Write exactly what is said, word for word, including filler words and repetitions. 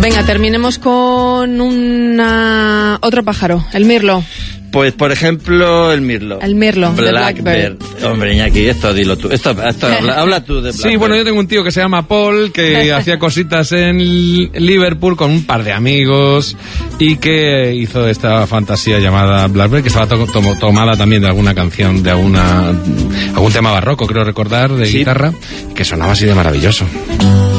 Venga, terminemos con una otro pájaro, el mirlo. Pues, por ejemplo, el mirlo. El mirlo, Blackbird. Hombre, Iñaki, esto dilo tú. Esto, esto habla, habla tú de Blackbird. Sí, bueno, yo tengo un tío que se llama Paul, que hacía cositas en Liverpool con un par de amigos y que hizo esta fantasía llamada Blackbird, que estaba to to tomada también de alguna canción, de alguna algún tema barroco, creo recordar, de sí. guitarra, que sonaba así de maravilloso.